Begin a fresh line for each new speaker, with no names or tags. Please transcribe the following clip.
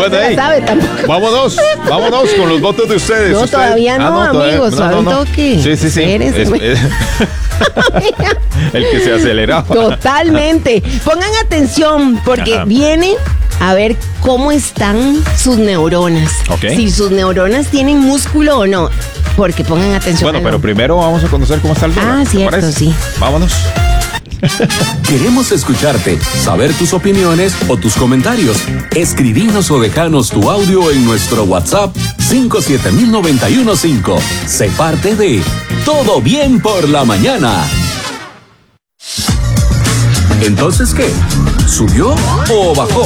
Bueno,
se la sabe tampoco.
Vámonos con los votos de ustedes.
No, todavía no, amigos, suave un toque.
Sí.
Espérense.
El que se acelera.
Totalmente. Pongan atención porque viene a ver cómo están sus neuronas.
Ok.
Si sus neuronas tienen músculo o no. Porque pongan atención.
Bueno, pero primero vamos a conocer cómo está el dólar. ¿Te
cierto,
parece?
sí.
Vámonos.
Queremos escucharte, saber tus opiniones o tus comentarios. Escribinos o dejanos tu audio en nuestro WhatsApp 5700915. Sé parte de Todo Bien por la Mañana. ¿Entonces qué? ¿Subió o bajó?